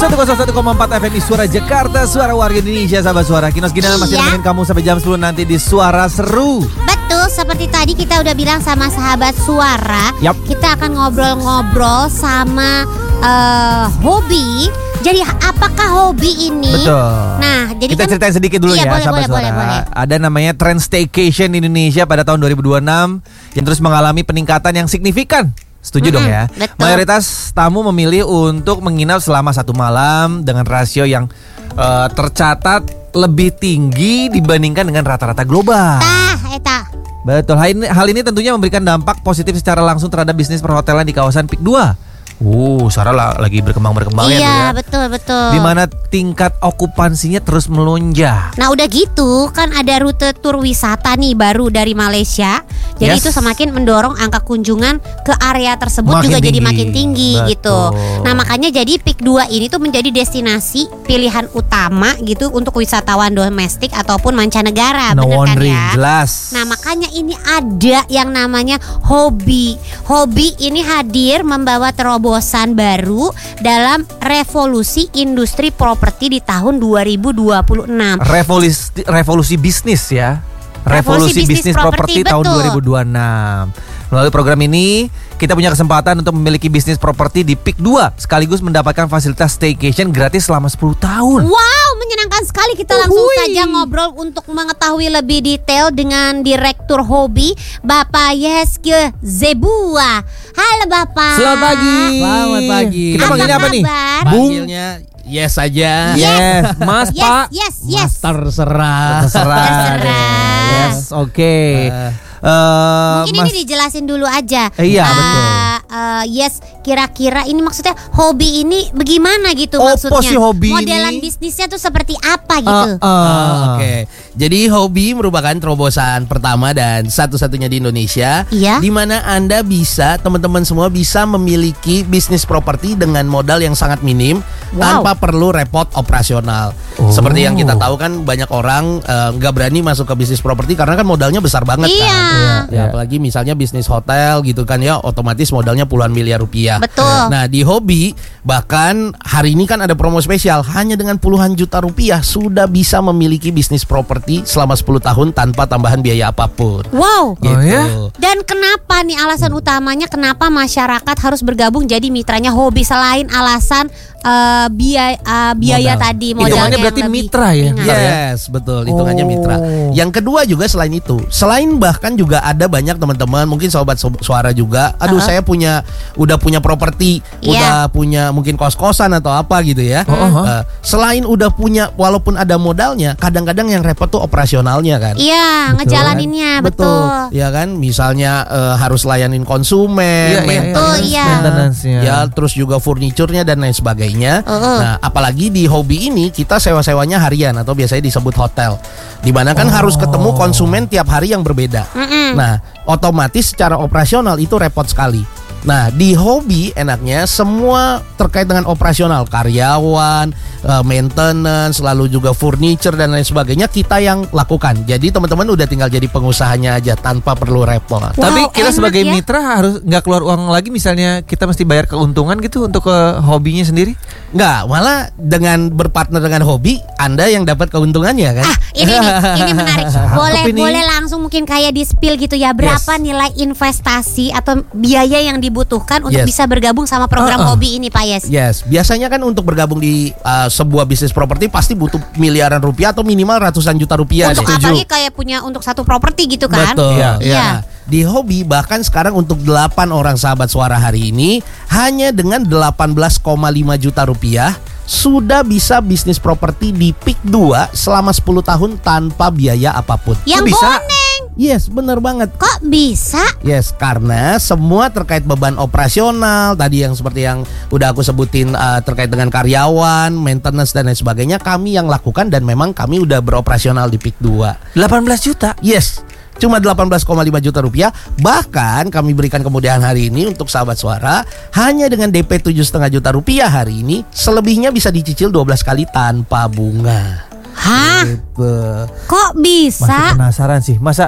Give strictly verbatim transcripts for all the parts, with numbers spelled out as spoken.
seratus satu koma empat F M di Suara Jakarta, Suara Warga Indonesia, sahabat Suara. Kinos Gina masih Iya. nemenin kamu sampai jam sepuluh nanti di Suara Seru. Betul, seperti tadi kita udah bilang sama sahabat Suara, Yap. kita akan ngobrol-ngobrol sama eh, hobi. Jadi apakah hobi ini? Betul. Nah, jadi kita kan, ceritain sedikit dulu iya, ya, boleh, sahabat boleh, Suara. boleh, boleh. Ada namanya tren staycation di Indonesia pada tahun dua ribu dua puluh enam yang terus mengalami peningkatan yang signifikan. Setuju Mm-mm, dong ya. betul. Mayoritas tamu memilih untuk menginap selama satu malam dengan rasio yang eh, tercatat lebih tinggi dibandingkan dengan rata-rata global. tah, eta. Betul, hal ini, hal ini tentunya memberikan dampak positif secara langsung terhadap bisnis perhotelan di kawasan P I K dua. Uh, Sarah la- lagi berkembang-berkembang ya tuh Iya, ya. betul, betul. Di mana tingkat okupansinya terus melonjak. Nah udah gitu kan ada rute tur wisata nih baru dari Malaysia. Jadi Yes. itu semakin mendorong angka kunjungan ke area tersebut Makin juga jadi tinggi. makin tinggi Betul. gitu. Nah makanya jadi P I K dua ini tuh menjadi destinasi pilihan utama gitu untuk wisatawan domestik ataupun mancanegara. No Bener kan wondering, ya? jelas. Nah makanya ini ada yang namanya hobi. Hobi ini hadir membawa terobosan baru dalam revolusi industri properti di tahun dua ribu dua puluh enam. Revolusi revolusi bisnis ya. Revolusi, Revolusi bisnis bisnis properti properti, tahun betul. dua ribu dua puluh enam. Melalui program ini kita punya kesempatan untuk memiliki bisnis properti di P I K dua sekaligus mendapatkan fasilitas staycation gratis selama sepuluh tahun. Wow, menyenangkan sekali. Kita langsung Uhui. saja ngobrol untuk mengetahui lebih detail dengan Direktur Hobi Bapak Yeske Zebua. Halo Bapak. Selamat pagi. Selamat pagi. Kita Apa panggilnya apa nih? kabar? Bung. Panggilnya yes saja. Yes, Mas Yes, Pak. yes, yes. Mas terserah. terserah. Terserah. Yes, oke. Eh, Eh, Mungkin Mas- ini dijelasin dulu aja. Eh, iya, Ah, betul. eh, yes, kira-kira ini maksudnya hobi ini bagaimana gitu Apa maksudnya? sih hobi Modelan ini? bisnisnya tuh seperti apa gitu? Ah, ah. Oh, Oke, jadi hobi merupakan terobosan pertama dan satu-satunya di Indonesia, Iya. di mana Anda bisa, teman-teman semua bisa memiliki bisnis properti dengan modal yang sangat minim Wow. tanpa perlu repot operasional. Oh. Seperti yang kita tahu kan banyak orang eh, nggak berani masuk ke bisnis properti karena kan modalnya besar banget Iya. kan. Iya. Ya, apalagi misalnya bisnis hotel gitu kan ya, otomatis modalnya puluhan miliar rupiah. Betul. Nah di hobi bahkan hari ini kan ada promo spesial, hanya dengan puluhan juta rupiah sudah bisa memiliki bisnis properti selama sepuluh tahun tanpa tambahan biaya apapun. Wow. Oh, ya? Dan kenapa nih alasan utamanya kenapa masyarakat harus bergabung jadi mitranya hobi selain alasan eh, biaya eh, biaya Modal. tadi Hitungannya modalnya yang berarti lebih mitra ya? ringan. Iya. Yes, betul. Hitungannya Oh. mitra. Yang kedua juga selain itu, selain bahkan juga ada banyak teman-teman, mungkin sobat su- suara juga. Aduh, Uh-huh. saya punya, udah punya properti, Iya. udah punya mungkin kos-kosan atau apa gitu ya. Uh-huh. Eh, selain udah punya, walaupun ada modalnya, kadang-kadang yang repot tuh operasionalnya kan. Iya, ngejalaninnya betul. Ya kan, misalnya eh, harus layanin konsumen, Iya, iya, Betul, iya. Maintenance-nya. ya terus juga furniturnya dan lain sebagainya. Uh-uh. Nah, apalagi di hobi ini kita sewa-sewanya harian atau biasanya disebut hotel. Dimana kan Oh. harus ketemu konsumen tiap hari yang berbeda. Mm-mm. Nah, otomatis secara operasional itu repot sekali. Nah, di hobi enaknya semua terkait dengan operasional, karyawan, eh, maintenance, lalu juga furniture dan lain sebagainya kita yang lakukan. Jadi teman-teman udah tinggal jadi pengusahanya aja tanpa perlu repot. Wow, Tapi kita enak sebagai ya. mitra harus nggak keluar uang lagi, misalnya kita mesti bayar keuntungan gitu untuk ke hobinya sendiri. Enggak, malah dengan berpartner dengan hobi, Anda yang dapat keuntungannya kan? Ah, ini nih, ini menarik. Boleh Apa ini? boleh langsung mungkin kayak di spill gitu ya. Berapa Yes. nilai investasi atau biaya yang dibutuhkan untuk Yes. bisa bergabung sama program Uh-uh. hobi ini, Pak Yes? Yes, biasanya kan untuk bergabung di uh, sebuah bisnis properti pasti butuh miliaran rupiah atau minimal ratusan juta rupiah. Untuk deh. apalagi kayak punya untuk satu properti gitu kan? Betul. Iya, iya. Nah, di hobi bahkan sekarang untuk delapan orang sahabat suara hari ini hanya dengan delapan belas koma lima juta rupiah sudah bisa bisnis properti di P I K dua selama sepuluh tahun tanpa biaya apapun. Yang Kok bisa? boneng. Yes, bener banget. Kok bisa? Yes, karena semua terkait beban operasional tadi yang seperti yang udah aku sebutin uh, terkait dengan karyawan, maintenance dan lain sebagainya kami yang lakukan dan memang kami udah beroperasional di P I K dua. delapan belas juta. Yes, cuma delapan belas koma lima juta rupiah. Bahkan kami berikan kemudahan hari ini untuk sahabat suara hanya dengan D P tujuh koma lima juta rupiah hari ini. Selebihnya bisa dicicil dua belas kali tanpa bunga. Hah? Gitu. Kok Masih bisa? penasaran sih, masa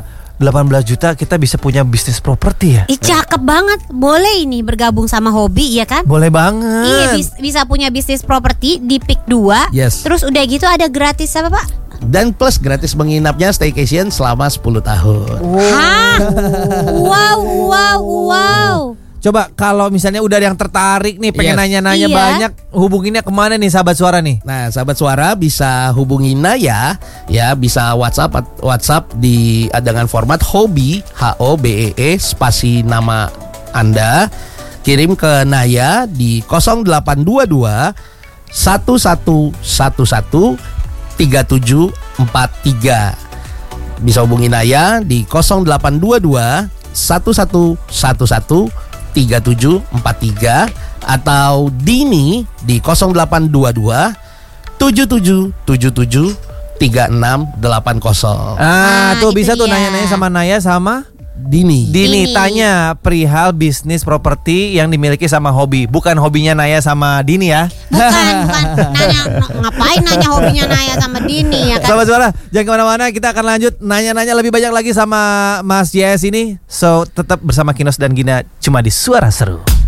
delapan belas juta kita bisa punya bisnis properti ya? Ih, cakep banget. Boleh ini bergabung sama Hobi, ya kan? Boleh banget. Iya, bis- bisa punya bisnis properti di P I K dua. Yes. Terus udah gitu ada gratis apa, Pak? Dan plus gratis menginapnya staycation selama sepuluh tahun. Hah? Wow, wow, wow. Coba kalau misalnya udah ada yang tertarik nih, pengen Yes. nanya-nanya Iya. banyak, hubunginnya kemana nih sahabat suara nih? Nah, sahabat suara bisa hubungi Naya, ya bisa WhatsApp WhatsApp di dengan format hobi H O B E E spasi nama Anda, kirim ke Naya di nol delapan dua dua satu satu satu satu tiga tujuh empat tiga. Bisa hubungi Naya di nol delapan dua dua satu satu satu satu tiga tujuh empat tiga atau Dini di nol delapan dua dua tujuh tujuh tujuh tujuh tiga enam delapan nol. Ah, Nah, tuh itu bisa tuh dia. nanya-nanya sama Naya sama Dini. Dini. Dini. Tanya perihal bisnis properti yang dimiliki sama Hobi. Bukan hobinya Naya sama Dini ya. Bukan, bukan nanya n- ngapain nanya hobinya Naya sama Dini, ya kan? Sahabat suara, jangan kemana-mana. Kita akan lanjut nanya-nanya lebih banyak lagi sama Mas Yes ini. So, tetap bersama Kinos dan Gina cuma di Suara Seru.